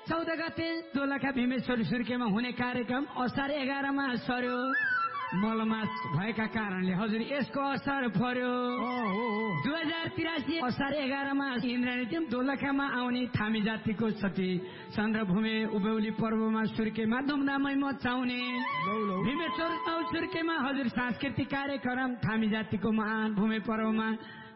14 गते दोलखा भीमेश्वर सुर्खेमा हुने कार्यक्रम असार 11 मा सर्यो। मलमास भएका कारणले हजुर यसको असर पर्यो। 2083 असार 11 मा इन्द्राणी दोलखामा आउने थामी जातिको सती चन्द्रभूमि उभौली पर्वमा सुर्खेमा धुमधामै मचाउने। भीमेश्वर सुर्खेमा हजुर सांस्कृतिक कार्यक्रम थामी जातिको महान भूमि पर्वमा